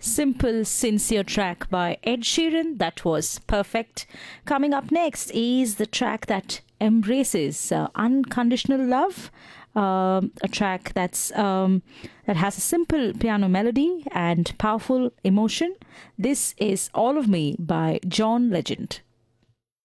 Simple, sincere track by Ed Sheeran. That was perfect. Coming up next is the track that embraces unconditional love. A track that has a simple piano melody and powerful emotion. This is All of Me by John Legend.